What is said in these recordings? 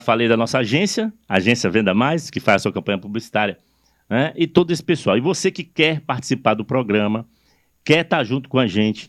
falei da nossa agência, Agência Venda Mais, que faz a sua campanha publicitária, né? E todo esse pessoal. E você que quer participar do programa, quer estar junto com a gente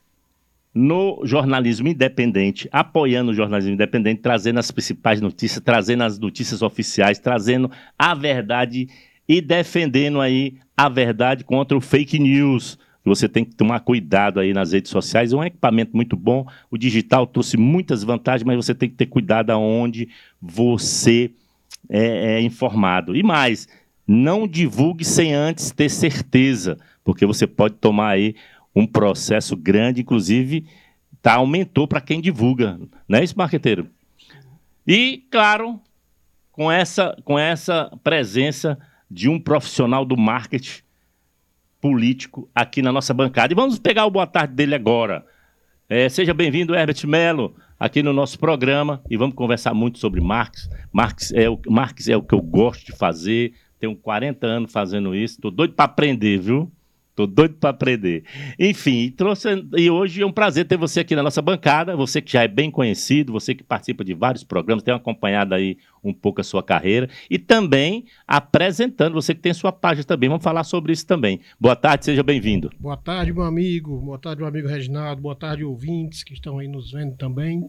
no jornalismo independente, apoiando o jornalismo independente, trazendo as principais notícias, trazendo as notícias oficiais, trazendo a verdade e defendendo aí a verdade contra o fake news. Você tem que tomar cuidado aí nas redes sociais. É um equipamento muito bom. O digital trouxe muitas vantagens, mas você tem que ter cuidado aonde você é informado. E mais, não divulgue sem antes ter certeza, porque você pode tomar aí um processo grande, inclusive aumentou para quem divulga. Não é isso, marqueteiro? E, claro, com essa presença de um profissional do marketing político aqui na nossa bancada. E vamos pegar o boa tarde dele agora. Seja bem-vindo, Herbert Melo, aqui no nosso programa, e vamos conversar muito sobre marketing. Marketing é o que eu gosto de fazer, tenho 40 anos fazendo isso, estou doido para aprender, viu? Estou doido para aprender. Enfim, e hoje é um prazer ter você aqui na nossa bancada, você que já é bem conhecido, você que participa de vários programas, tem acompanhado aí um pouco a sua carreira, e também apresentando, você que tem sua página também, vamos falar sobre isso também. Boa tarde, seja bem-vindo. Boa tarde, meu amigo, Reginaldo, boa tarde, ouvintes que estão aí nos vendo também.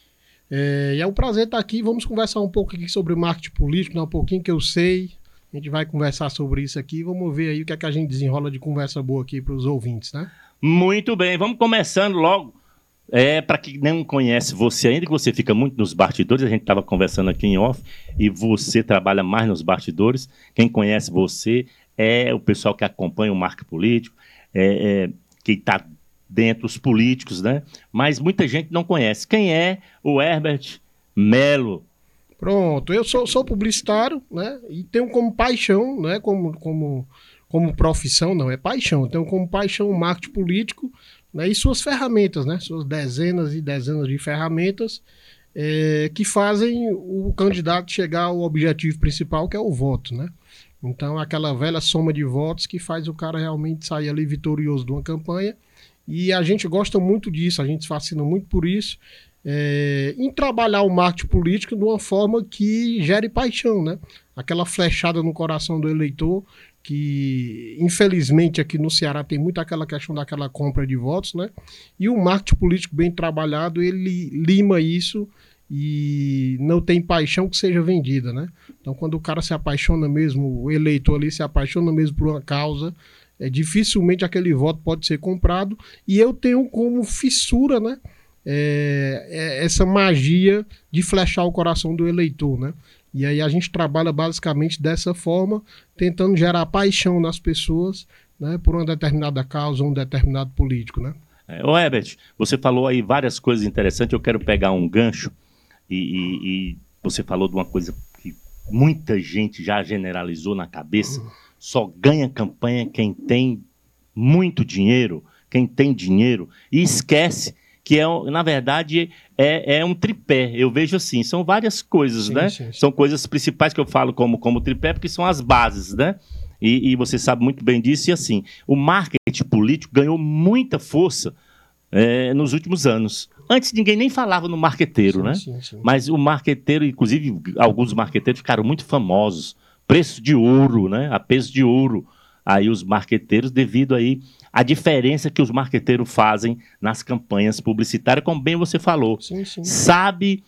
E é um prazer estar aqui, vamos conversar um pouco aqui sobre marketing político, né? Um pouquinho que eu sei. A gente vai conversar sobre isso aqui, vamos ver aí o que é que a gente desenrola de conversa boa aqui para os ouvintes, né? Muito bem, vamos começando logo. Para quem não conhece você ainda, que você fica muito nos bastidores, a gente estava conversando aqui em off, e você trabalha mais nos bastidores. Quem conhece você é o pessoal que acompanha o marketing político, que está dentro dos políticos, né? Mas muita gente não conhece. Quem é o Herbert Melo? Pronto, eu sou publicitário, né? E tenho como paixão, né? Como profissão, não, é paixão. Tenho como paixão o marketing político, né? E suas ferramentas, né? Suas dezenas e dezenas de ferramentas que fazem o candidato chegar ao objetivo principal, que é o voto, né? Então, aquela velha soma de votos que faz o cara realmente sair ali vitorioso de uma campanha. E a gente gosta muito disso, a gente se fascina muito por isso. Em trabalhar o marketing político de uma forma que gere paixão, né? Aquela flechada no coração do eleitor, que infelizmente aqui no Ceará tem muito aquela questão daquela compra de votos, né? E o marketing político bem trabalhado, ele lima isso e não tem paixão que seja vendida, né? Então quando o cara se apaixona mesmo, o eleitor ali se apaixona mesmo por uma causa, dificilmente aquele voto pode ser comprado, e eu tenho como fissura, né? Essa magia de flechar o coração do eleitor, né? E aí a gente trabalha basicamente dessa forma, tentando gerar paixão nas pessoas, né, por uma determinada causa, um determinado político, né? Ô Herbert, você falou aí várias coisas interessantes, eu quero pegar um gancho e você falou de uma coisa que muita gente já generalizou na cabeça: só ganha campanha quem tem muito dinheiro, quem tem dinheiro, e esquece que, na verdade, é um tripé. Eu vejo assim, são várias coisas, Sim, né? sim. São coisas principais que eu falo como tripé, porque são as bases, né? E você sabe muito bem disso. E assim, o marketing político ganhou muita força nos últimos anos. Antes ninguém nem falava no marqueteiro, Sim, né? sim. Mas o marqueteiro, inclusive, alguns marqueteiros ficaram muito famosos. Preço de ouro, né? A peso de ouro. Aí os marqueteiros, devido aí à diferença que os marqueteiros fazem nas campanhas publicitárias, como bem você falou. Sim. Sabe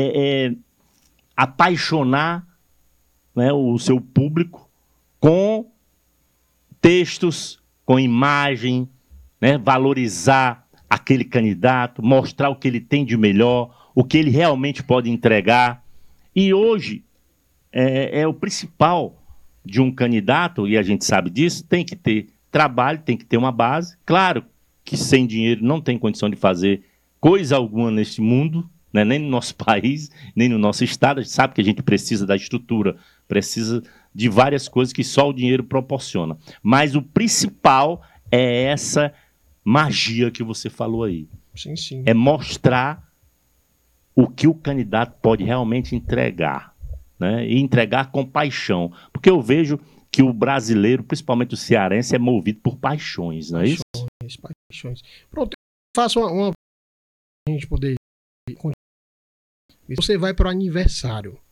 apaixonar, né, o seu público com textos, com imagem, né, valorizar aquele candidato, mostrar o que ele tem de melhor, o que ele realmente pode entregar. E hoje é o principal de um candidato, e a gente sabe disso, tem que ter trabalho, tem que ter uma base. Claro que sem dinheiro não tem condição de fazer coisa alguma neste mundo, né? Nem no nosso país, nem no nosso estado. A gente sabe que a gente precisa da estrutura, precisa de várias coisas que só o dinheiro proporciona. Mas o principal é essa magia que você falou aí. Sim. É mostrar o que o candidato pode realmente entregar, né? E entregar com paixão. Porque eu vejo que o brasileiro, principalmente o cearense, é movido por paixões, não é isso? Paixões. Pronto, eu faço uma a gente poder continuar. E você vai para o aniversário,